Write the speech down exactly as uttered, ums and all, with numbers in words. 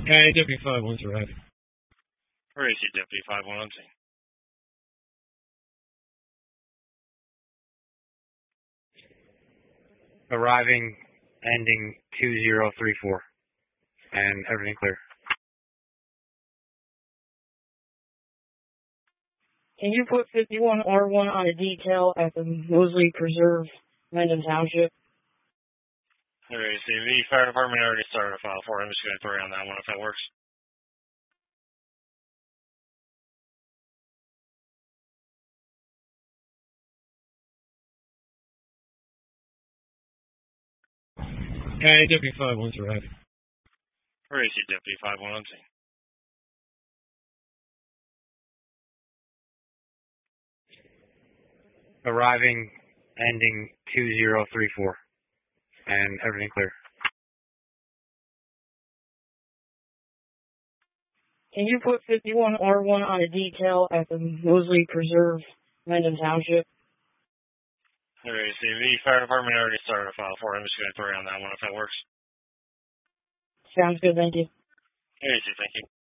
Hey, Deputy five one's arriving. Where is he, Deputy five one on scene? Arriving, ending two zero three four, and everything clear. Can you put fifty-one R one on a detail at the Mosley Preserve, Mendon Township? Where is he? The fire department already started a file for him. I'm just going to throw you on that one if that works. Hey, Deputy five one's arriving. Where is he, Deputy five one on scene? Arriving, ending two zero three four, and everything clear. Can you put fifty-one R one on a detail at the Mosley Preserve, Mendon Township? Where is he? The fire department already started a file for him. I'm just going to throw you on that one if that works. Sounds good, thank you. Where is he? Thank you.